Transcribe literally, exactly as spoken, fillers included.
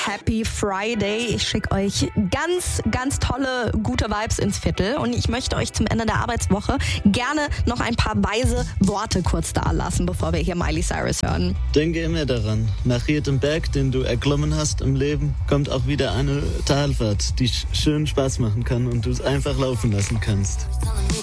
Happy Friday. Ich schicke euch ganz, ganz tolle, gute Vibes ins Viertel und ich möchte euch zum Ende der Arbeitswoche gerne noch ein paar weise Worte kurz da lassen, bevor wir hier Miley Cyrus hören. Denke immer daran, nach jedem Berg, den du erklommen hast im Leben, kommt auch wieder eine Talfahrt, die schön Spaß machen kann und du es einfach laufen lassen kannst.